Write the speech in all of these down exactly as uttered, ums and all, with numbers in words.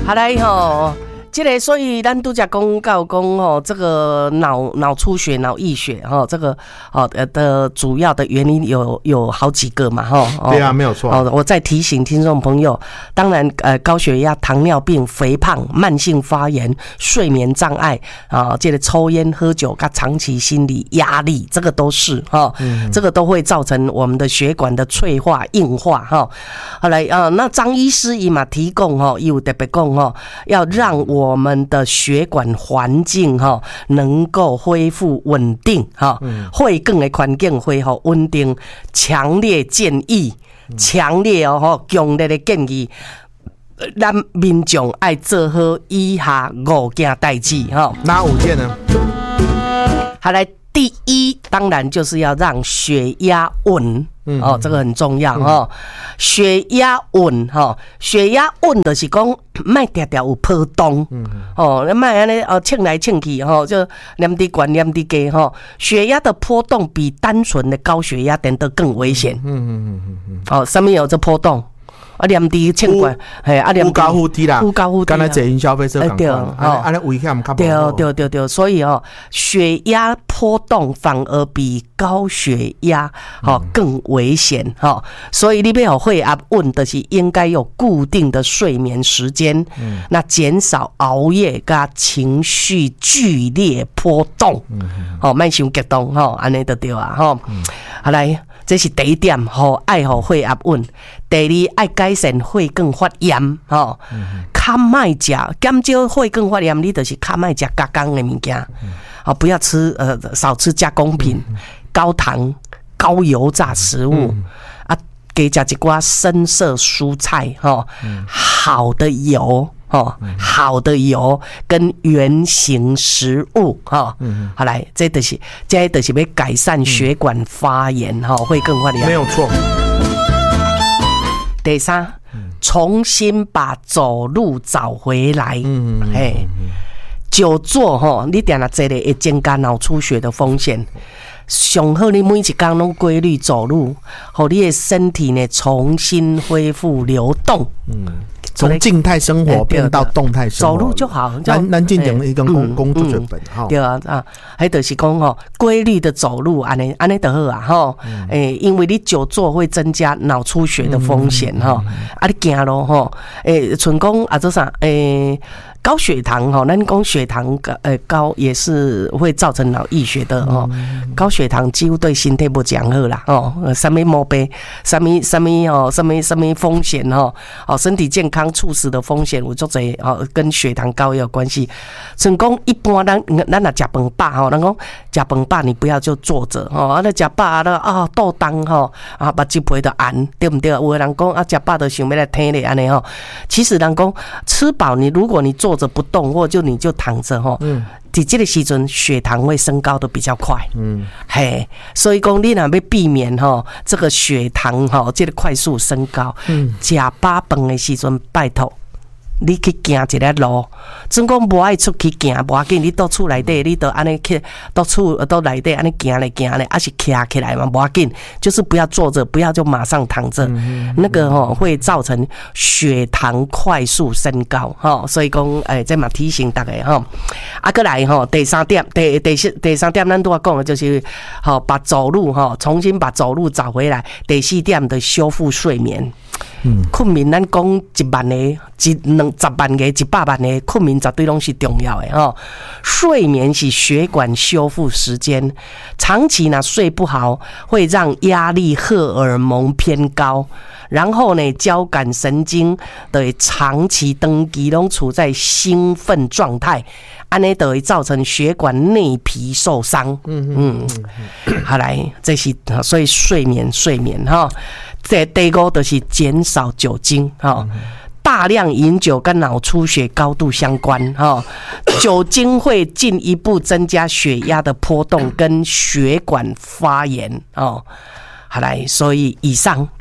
好来吼。这个，所以咱都在公告公哦，这个脑脑出血、脑溢血哈，这个哦的主要的原因有有好几个嘛哈。 对啊，没有错。 哦，我再提醒听众朋友，当然呃，高血压、糖尿病、肥胖、慢性发炎、睡眠障碍啊，这个抽烟、喝酒、跟长期心理压力，这个都是哈，嗯、这个都会造成我们的血管的脆化、硬化哈。好来啊，那张医师伊嘛提供哈，有特别讲哈，要让我我们的血管环境哈能够恢复稳定哈，会更的环境恢复稳定，强烈建议，强烈哦吼，强烈的建议，咱民众爱做好以下五件代志哈。 哪五件呢？ 好来。第一，当然就是要让血压稳，嗯、哦，这个很重要哈、哦。血压稳哈，血压稳就是讲，莫常常有波动，嗯、哦，莫安尼哦，称来称去哈，就念滴高念滴低哈。血压的波动比单纯的高血压等得更危险。嗯嗯嗯嗯嗯。哦，上面有这波动。啊，念低称管，嘿，啊，念忽高忽低啦， 忽高忽低， 刚才坐因消费者对， 哦，安尼危险较对对对对，所以哦，血压波动反而比高血压哦更危险哈，所以你要血压稳的是应该有固定的睡眠时间，嗯，那减少熬夜跟情绪剧烈波动，嗯，哦，莫伤激动哈，安尼就对啊哈，好来。这是第一点，吼，爱好血压稳。第二，爱改善血管发炎，吼，较莫食，减少血管发炎，你就是较莫食加工的物件，哦，不要吃呃少吃加工品、高糖、高油炸食物，啊，加食一寡深色蔬菜，吼，好的油。哦，好的油跟原型食物哈，嗯、好来，这都、就是这都是要改善血管发炎哈，会更快的。 没有错。 第三，重新把走路找回来。嗯嗯嘿，久坐哈，你定下坐咧会增加脑出血的风险。上好，你每一天拢规律走路，让你的身体呢重新恢复流动。嗯。 从静态生活变到动态生活， 走路就好。 咱咱进行一个工工作剧本哈。 对啊啊，还就是讲吼，规律的走路，安尼安尼就好啊吼。诶，因为你久坐会增加脑出血的风险哈。啊，你行咯吼，诶，纯讲啊，做啥？诶。高血糖哈，那你讲血糖呃高也是会造成脑溢血的哦。高血糖几乎对身体不讲好啦哦，什么毛病，什么什么哦，什么什么风险哦，哦身体健康猝死的风险，我做这哦跟血糖高也有关系。成功一般咱咱若食饭饱吼，人讲食饭饱你不要就坐着吼，啊，你食饱啊啊倒当吼啊，把脊背都按对不对？有的人讲啊，食饱就想要来听咧安尼吼，其实人讲吃饱，你如果你坐着不动，或就你就躺着哈，嗯，在这个时阵血糖会升高的比较快，嗯，嘿，所以讲你若要避免哈这个血糖哈这个快速升高，嗯，吃饱饭的时阵拜托。你去行一个路，总讲无爱出去行，无要紧，你到厝内底，你都安尼去到厝到内底安尼行来行来，还是徛起来嘛，无要紧，就是不要坐着，不要就马上躺着，嗯、那个吼、喔、会造成血糖快速升高哈、喔，所以讲诶，这嘛提醒大家哈。啊，过来吼，第三点，第第第三点，咱都要讲的就是吼，把走路哈，重新把走路找回来。第四点的修复睡眠。嗯，困眠咱讲一万个、一两十万个、一百万个困眠绝对拢是重要的哈。睡眠是血管修复时间，长期呢睡不好，会让压力荷尔蒙偏高，然后呢交感神经的长期登记拢处在兴奋状态，安尼就会造成血管内皮受伤。嗯嗯，好来，这是所以睡眠睡眠哈。这第五就是减少酒精哈，大量饮酒跟脑出血高度相关哈，酒精会进一步增加血压的波动跟血管发炎哦。好来，所以以上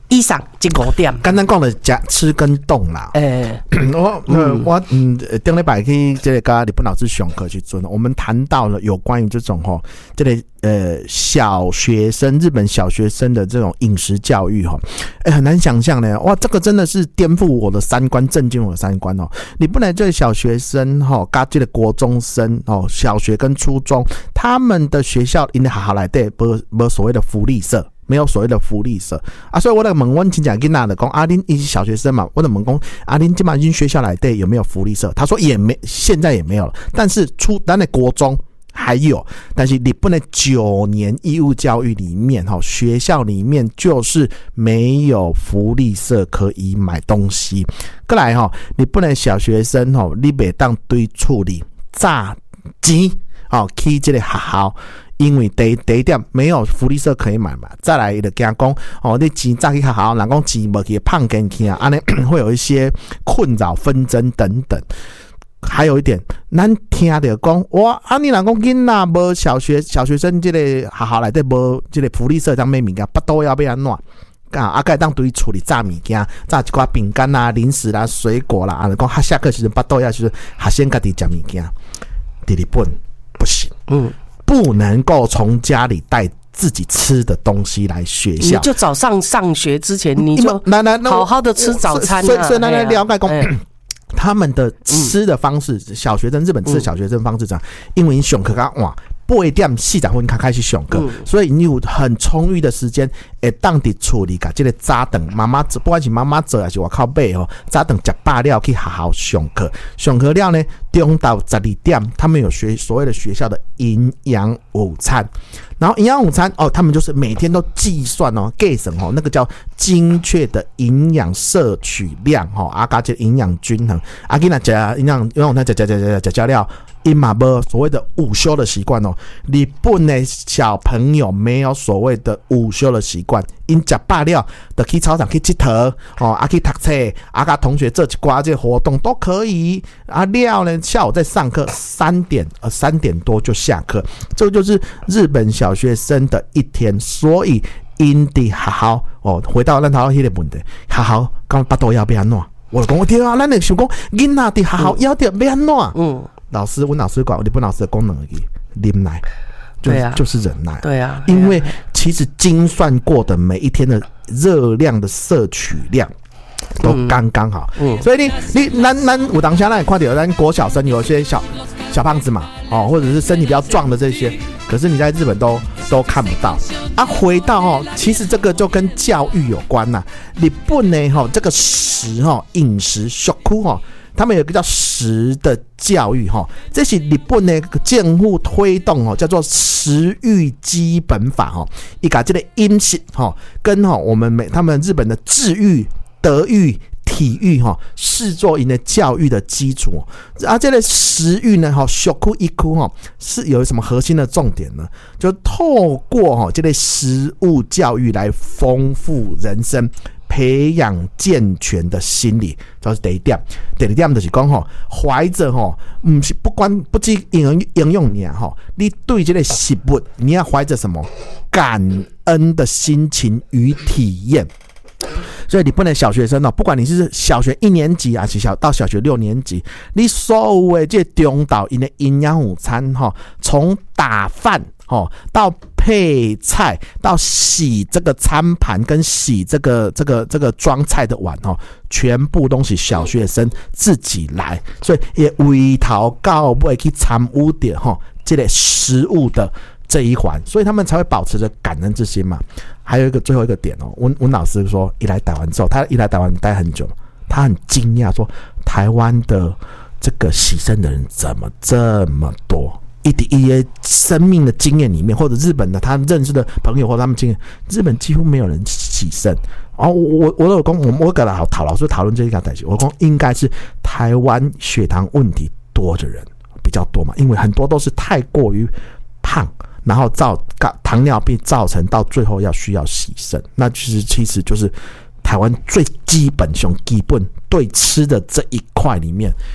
以上这五点。 刚刚讲的吃吃跟动啦。 诶、欸， 我、嗯、我嗯，顶礼拜去这个跟日本老师上课去做，我们谈到了有关于这种吼，这个呃小学生日本小学生的这种饮食教育哈，哎、欸、很难想象呢，哇，这个真的是颠覆我的三观，震惊我的三观哦。你不能对小学生哈，跟这个国中生哦，小学跟初中他们的学校应该好好来对，没没所谓的福利社。没有所谓的福利社啊，所以我在问问亲戚囡仔的讲，阿恁伊是小学生嘛，我在问讲，阿恁今嘛进学校来对有没有福利社？他说也没，现在也没有了。但是初咱的国中还有，但是日本的九年义务教育里面，哈，学校里面就是没有福利社可以买东西。过来哈，日本的小学生哈，你袂当对处理炸钱，哦，去这个学校。因为第第一点没有福利社可以买嘛，再来就惊讲哦，你钱早去学校，人讲钱无去胖进去啊，安尼会有一些困扰、纷争等等。还有一点，咱听到讲哇，啊你人讲囡仔无小学小学生这个学校内底无这个福利社当买物件，巴肚要要安怎？啊，啊，该当对处理炸物件，炸一寡饼干啦、零食啦、水果啦，啊，讲下课时阵巴肚要就是学生家己食物件，在日本不行，嗯。不能够从家里带自己吃的东西来学校， 你就早上上学之前你就好好的吃早餐、啊。 所以，所以来了解讲、欸，他们的吃的方式，嗯、小学生日本吃的小学生方式这样，因为上课刚哇。八点四十分才开始上课、嗯，所以你有很充裕的时间，会当伫处理甲这个早顿妈妈，不管是妈妈做还是我靠买哦，早顿食饱了去好好上课，上课了呢，中到十二点，他们有学所谓的学校的营养午餐，然后营养午餐哦，他们就是每天都计算哦，计算哦，那个叫精确的营养摄取量哦，啊，加这营养均衡，啊，囡仔食营养营养午餐食食食食食食了。因嘛无所谓的午休的习惯哦，日本的小朋友没有所谓的午休的习惯，因食饱了就去操场去佚佗哦，啊去读册，啊跟同学做一寡这活动都可以。啊了呢，下午再上课，三点呃三点多就下课，这就是日本小学生的一天。所以因的学校哦，回到咱头迄个问题，学校讲巴肚要要安怎？我讲我天啊，咱就想讲囡仔的学校要得要安怎？嗯。老师，问老师管，日本老师的功能而已，忍耐，就对啊， 就是忍耐， 对啊， 因为其实精算过的每一天的热量的摄取量都刚刚好，嗯，所以你你咱咱有当下咱也看到，咱国小生有一些小小胖子嘛，哦，或者是身体比较壮的这些，可是你在日本都都看不到啊。回到哦，其实这个就跟教育有关呐、啊。日本呢，哈，这个食哈饮食食库哈。他们有一个叫食的教育哈，这是日本的政府推动哦，叫做食育基本法哈，一个这个饮食哈，跟哈我们美他们日本的智育、德育、体育哈，视作因的教育的基础。啊，这个食育呢哈，食库一库哈是有什么核心的重点呢？就透过哈这个食物教育来丰富人生。培养健全的心理，这是第一点。第二点就是讲吼，怀着吼，不是不管不止应应用你吼，你对这个食物，你要怀着什么感恩的心情与体验。所以你不能小学生哦，不管你是小学一年级还是小到小学六年级，你所有的这中岛因的营养午餐哈，从打饭哦到配菜到洗这个餐盘跟洗这个这个这个装菜的碗哦，全部都是小学生自己来，所以也为头到尾去参与到哈这个食物的这一环，所以他们才会保持着感恩之心嘛。还有一个最后一个点哦，温温老师说，一来台湾之后，他一来台湾待很久，他很惊讶说，台湾的这个洗肾的人怎么这么多？一滴一些生命的经验里面，或者日本的他认识的朋友或者他们经验，日本几乎没有人洗肾。然后我我有跟我我跟他好讨老师讨论这一个代志，我说应该是台湾血糖问题多的人比较多嘛，因为很多都是太过于胖。然后造糖尿病造成到最后要需要洗肾，那其实其实就是台湾最基本上基本对吃的这一块里面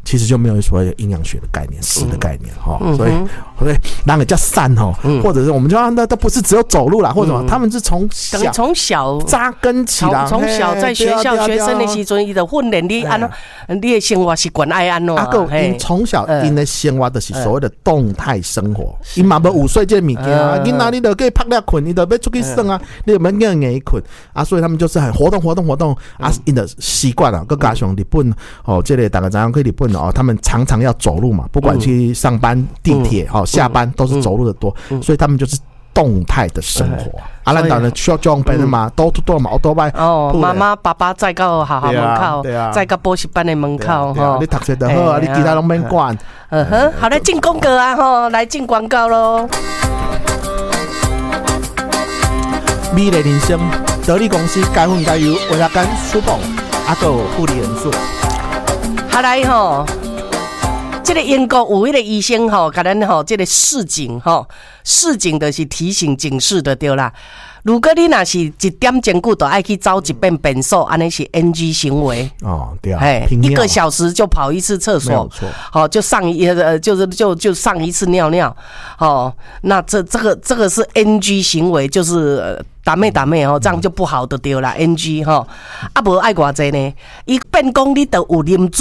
其实就没有所谓的营养学的概念、食的概念哈、 嗯， 所以所以那个叫散哦，嗯、或者是我们就那都不是只有走路啦，或者什么，嗯、他们是从小从小扎根起来， 从小在学校学生的时阵，伊就训练你安怎，你的生活习惯爱安怎。 啊，个因从小因的生活就是所谓的动态生活，因嘛无午睡这物件啊，囡仔你就可以拍了困，你就要出去耍啊，你就免叫硬困啊，所以他们就是很活动活动活动啊，因的习惯啊，佮加上日本哦，这个大家知影去日本哦，他们常常要走路嘛，不管去上班、地铁、哦下班都是走路的多，所以他们就是动态的生活。啊，咱当然需要装备的嘛，都都嘛，多摆哦，妈妈爸爸在到学校门口，在到补习班的门口哈， 你读书就好啊，你其他拢免管。 嗯哼，好来进广告啊吼，来进广告喽。 美丽人生，得力公司该混该油，维拉干舒宝，啊个护理人数。 好来吼。这个英国有一个医生吼，甲咱吼这个示警吼，示警的是提醒警示的对啦。如果你若是一点钟久，就爱去走一遍便所，安尼是 N G 行为哦，对啊， 一个小时就跑一次厕所， 没有错， 好、哦、就上一呃就是就就上一次尿尿，哦，那这这个这个是 N G 行为，就是打妹打妹哦，这样就不好的对啦 ，N G 哈、哦，啊无爱偌济呢，伊变讲你都有啉水。